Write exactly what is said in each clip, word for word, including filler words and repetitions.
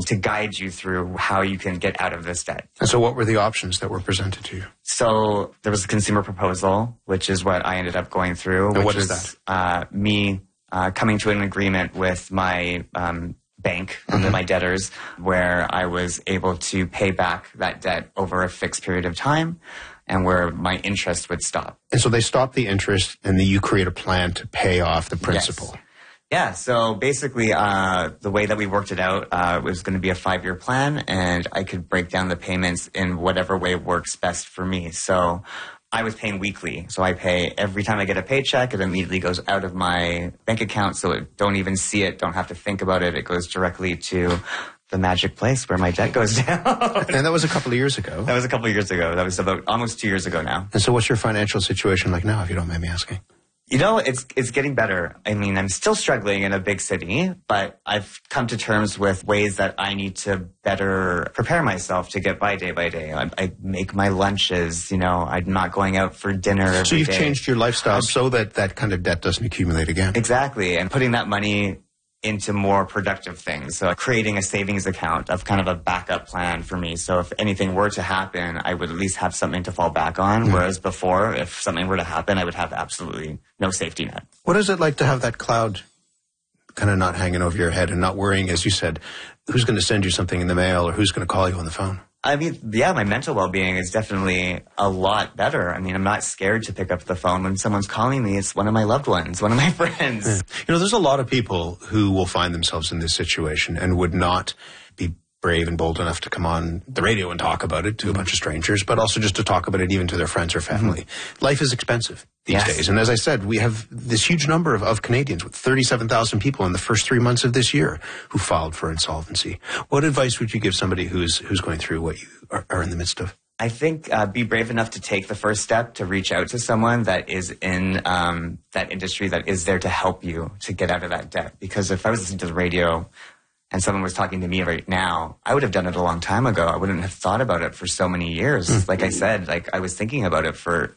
to guide you through how you can get out of this debt. And so what were the options that were presented to you? So there was a consumer proposal, which is what I ended up going through. And which what is is, that? Uh, me uh, coming to an agreement with my um, bank, mm-hmm. my debtors, where I was able to pay back that debt over a fixed period of time and where my interest would stop. And so they stop the interest and then you create a plan to pay off the principal. Yes. Yeah, so basically uh, the way that we worked it out uh, was going to be a five-year plan, and I could break down the payments in whatever way works best for me. So I was paying weekly. So I pay every time I get a paycheck, it immediately goes out of my bank account, so it, don't even see it, don't have to think about it. It goes directly to the magic place where my debt goes down. And that was a couple of years ago. That was a couple of years ago. That was about almost two years ago now. And so what's your financial situation like now, if you don't mind me asking? You know, it's it's getting better. I mean, I'm still struggling in a big city, but I've come to terms with ways that I need to better prepare myself to get by day by day. I, I make my lunches, you know, I'm not going out for dinner every So you've day. changed your lifestyle I've, so that that kind of debt doesn't accumulate again. Exactly, and putting that money into more productive things. So creating a savings account of kind of a backup plan for me. So if anything were to happen, I would at least have something to fall back on. Mm-hmm. Whereas before, if something were to happen, I would have absolutely no safety net. What is it like to have that cloud kind of not hanging over your head and not worrying, as you said, who's going to send you something in the mail or who's going to call you on the phone? I mean, yeah, my mental well-being is definitely a lot better. I mean, I'm not scared to pick up the phone when someone's calling me. It's one of my loved ones, one of my friends. Yeah. You know, there's a lot of people who will find themselves in this situation and would not be brave and bold enough to come on the radio and talk about it to a bunch of strangers, but also just to talk about it even to their friends or family. Mm-hmm. Life is expensive these yes. days. And as I said, we have this huge number of, of Canadians, with thirty-seven thousand people in the first three months of this year who filed for insolvency. What advice would you give somebody who's who's going through what you are, are in the midst of? I think uh, be brave enough to take the first step to reach out to someone that is in um, that industry, that is there to help you to get out of that debt. Because if I was listening to the radio and someone was talking to me right now, I would have done it a long time ago. I wouldn't have thought about it for so many years. Mm-hmm. Like I said, like I was thinking about it for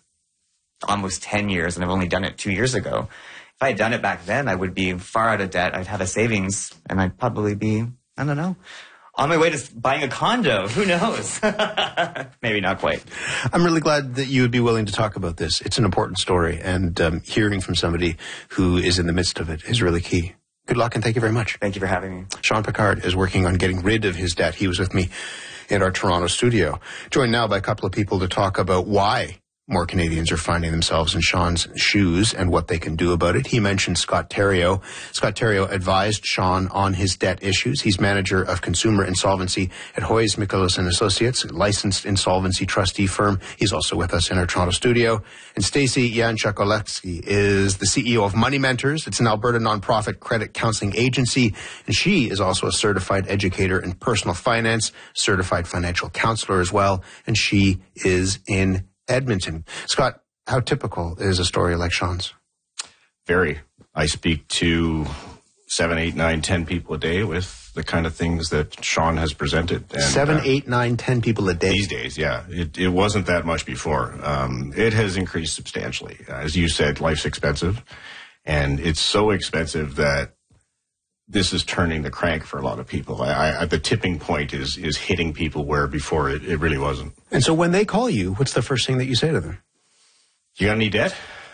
almost ten years, and I've only done it two years ago. If I had done it back then, I would be far out of debt. I'd have a savings, and I'd probably be, I don't know, on my way to buying a condo. Who knows? Maybe not quite. I'm really glad that you would be willing to talk about this. It's an important story, and um, hearing from somebody who is in the midst of it is really key. Good luck, and thank you very much. Thank you for having me. Sean Pickard is working on getting rid of his debt. He was with me in our Toronto studio. Joined now by a couple of people to talk about why more Canadians are finding themselves in Sean's shoes and what they can do about it. He mentioned Scott Theriault. Scott Theriault advised Sean on his debt issues. He's manager of consumer insolvency at Hoyes, Mikolas and Associates, a licensed insolvency trustee firm. He's also with us in our Toronto studio. And Stacey Janchak-Oleksy is the C E O of Money Mentors. It's an Alberta nonprofit credit counseling agency, and she is also a certified educator in personal finance, certified financial counselor as well, and she is in Edmonton. Scott, how typical is a story like Sean's? Very. I speak to seven, eight, nine, ten people a day with the kind of things that Sean has presented. And, seven, uh, eight, nine, ten people a day? These days, yeah. It, it wasn't that much before. Um, it has increased substantially. As you said, life's expensive, and it's so expensive that this is turning the crank for a lot of people. I, I, the tipping point is is hitting people where before it, it really wasn't. And so when they call you, what's the first thing that you say to them? You got any debt?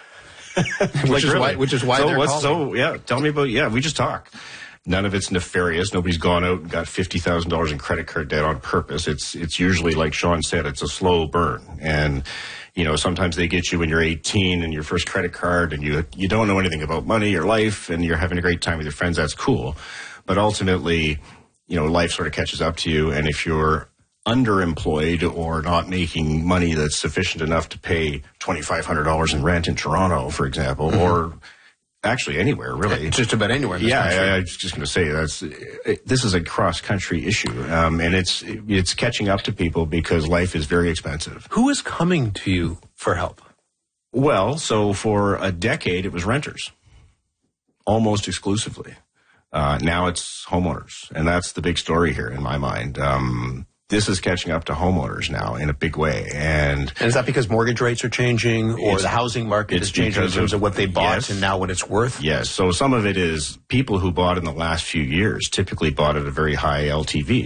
which, like, is really? why, which is why so they're what's, calling. So, yeah, tell me about, yeah, we just talk. None of it's nefarious. Nobody's gone out and got fifty thousand dollars in credit card debt on purpose. It's it's usually, like Sean said, it's a slow burn. And, you know, sometimes they get you when you're eighteen and your first credit card and you you don't know anything about money or life and you're having a great time with your friends. That's cool. But ultimately, you know, life sort of catches up to you. And if you're underemployed or not making money that's sufficient enough to pay twenty-five hundred dollars in rent in Toronto, for example, mm-hmm. or actually anywhere, really. Just about anywhere in this yeah, country. I, I was just going to say, that's it, this is a cross-country issue. Um, and it's it's catching up to people because life is very expensive. Who is coming to you for help? Well, so for a decade, it was renters. Almost exclusively. Uh, now it's homeowners, and that's the big story here in my mind. Um, this is catching up to homeowners now in a big way. And, and is that because mortgage rates are changing or the housing market is changing in terms of, of what they bought yes, and now what it's worth? Yes. So some of it is people who bought in the last few years typically bought at a very high L T V.